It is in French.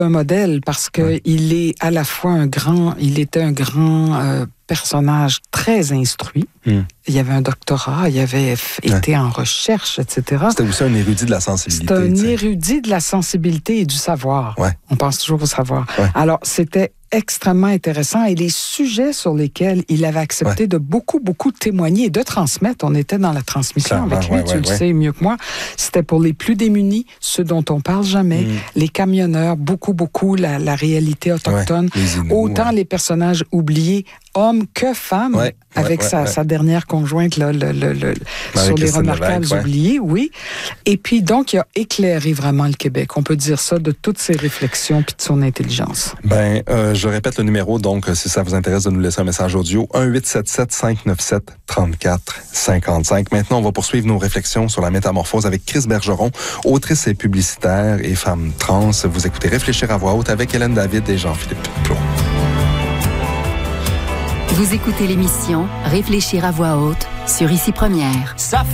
un modèle parce que il est à la fois il était un grand personnage très instruit. Il y avait un doctorat, il avait été en recherche, etc. C'était aussi un érudit de la sensibilité. C'était un érudit de la sensibilité et du savoir. Ouais. On pense toujours au savoir. Ouais. Alors, c'était extrêmement intéressant et les sujets sur lesquels il avait accepté de beaucoup témoigner et de transmettre, on était dans la transmission avec lui, tu le sais mieux que moi, c'était pour les plus démunis, ceux dont on parle jamais, les camionneurs, beaucoup la réalité autochtone, autant les personnages oubliés, hommes que femmes, avec sa dernière conjointe là, sur les remarquables oubliés, et puis donc il a éclairé vraiment le Québec, on peut dire ça, de toutes ses réflexions puis de son intelligence. Je répète le numéro, donc, si ça vous intéresse de nous laisser un message audio, 1-877-597-3455. Maintenant, on va poursuivre nos réflexions sur la métamorphose avec Chris Bergeron, autrice et publicitaire et femme trans. Vous écoutez Réfléchir à voix haute avec Hélène David et Jean-Philippe Plot. Vous écoutez l'émission Réfléchir à voix haute sur Ici Première.